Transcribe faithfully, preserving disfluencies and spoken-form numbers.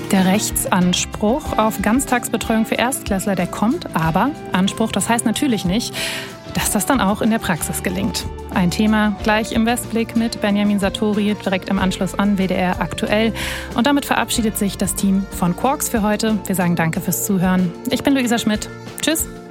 Der Rechtsanspruch auf Ganztagsbetreuung für Erstklässler, der kommt, aber Anspruch, das heißt natürlich nicht, dass das dann auch in der Praxis gelingt. Ein Thema gleich im Westblick mit Benjamin Sartori, direkt im Anschluss an W D R aktuell. Und damit verabschiedet sich das Team von Quarks für heute. Wir sagen danke fürs Zuhören. Ich bin Luisa Schmidt. Tschüss.